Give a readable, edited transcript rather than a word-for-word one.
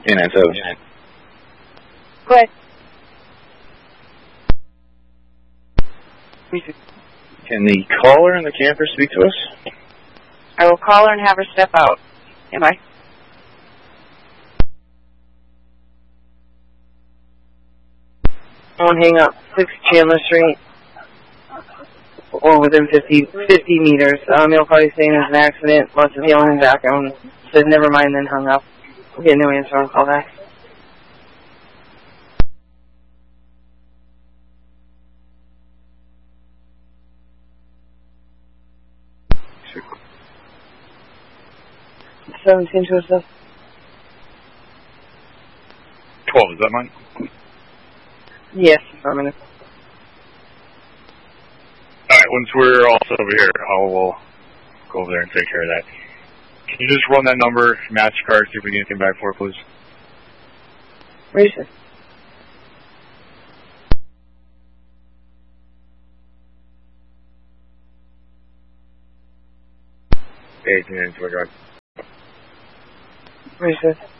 897. Go ahead. Can the caller and the camper speak to us? I will call her and have her step out. Am I? Don't hang up. 6 Chandler Street. Or within 50 meters. You'll probably say there's an accident. Lots of yelling in the background. Said never mind, then hung up. We'll get no answer on call back. Sure. 17 to us. 12, is that mine? Yes, affirmative. Alright, once we're all over here, I'll go over there and take care of that. Can you just run that number, MasterCard, see if we get anything back for it, please? Reason. Hey, it's Reason.